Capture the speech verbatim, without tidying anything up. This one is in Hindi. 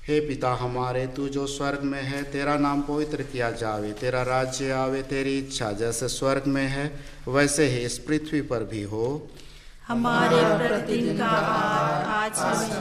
हे पिता हमारे, तू जो स्वर्ग में है, तेरा नाम पवित्र किया जावे, तेरा राज्य आवे, तेरी इच्छा जैसे स्वर्ग में है वैसे ही इस पृथ्वी पर भी हो। हमारे प्रतिदिन का आहार आज हमें